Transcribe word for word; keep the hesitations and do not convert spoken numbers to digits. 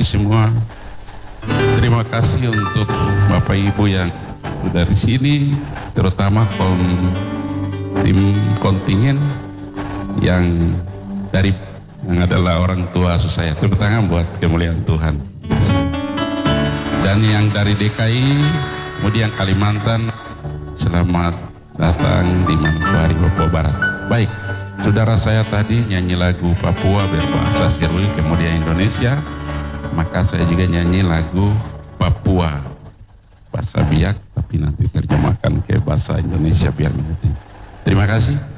bagi semua. Terima kasih untuk Bapak Ibu yang sudah di sini, terutama kon, tim kontingen yang dari yang adalah orang tua asuh saya. Tepuk tangan buat kemuliaan Tuhan. Dan yang dari D K I, kemudian Kalimantan, selamat datang di Manokwari, Papua Barat. Baik, saudara saya tadi nyanyi lagu Papua berbahasa Sirui, kemudian Indonesia, maka saya juga nyanyi lagu Papua bahasa Biak, tapi nanti terjemahkan ke bahasa Indonesia biar mengerti. Terima kasih.